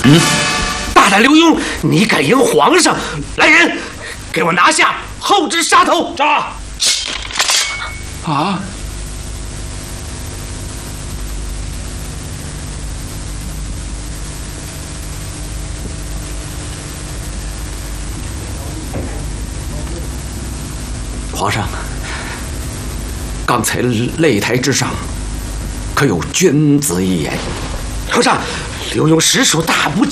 大胆刘墉，你敢迎皇上！来人，给我拿下，后旨杀头！ 杀！ 啊！皇上，刚才擂台之上，可有君子一言？ 皇上，刘墉实属大不敬。